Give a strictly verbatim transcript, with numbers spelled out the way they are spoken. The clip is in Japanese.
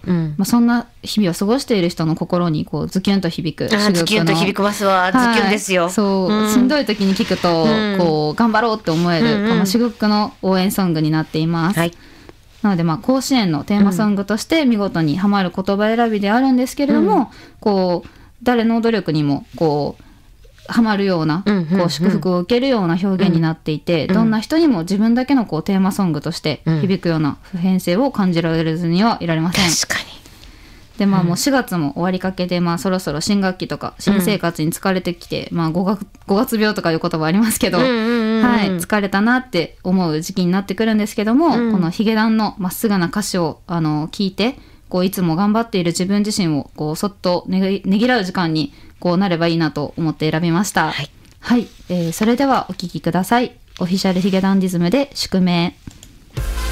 うん、 まあ、そんな日々を過ごしている人の心にこうズキュンと響く、 あズキュンと響きますわ、はい、ズキュンですよ。 そう、うん、しんどい時に聞くと、うん、こう頑張ろうって思える、うんうん、この至極の応援ソングになっています、はい、なのでまあ甲子園のテーマソングとして見事にハマる言葉選びであるんですけれども、うん、こう誰の努力にもこうハマるような、うんうんうん、こう祝福を受けるような表現になっていて、うん、どんな人にも自分だけのこうテーマソングとして響くような普遍性を感じられずにはいられません。 確かに。 でまあもうしがつも終わりかけで、まあ、そろそろ新学期とか新生活に疲れてきて、うん、まあ、ごがつ、ごがつ病とかいう言葉ありますけど、うんうんうんうん、はい、疲れたなって思う時期になってくるんですけども、うん、このヒゲダンのまっすぐな歌詞をあの聞いてこういつも頑張っている自分自身をこうそっとねぎらう時間にこうなればいいなと思って選びました。 はい、 はい、えー、それではお聴きください。オフィシャルヒゲダンディズムで宿命。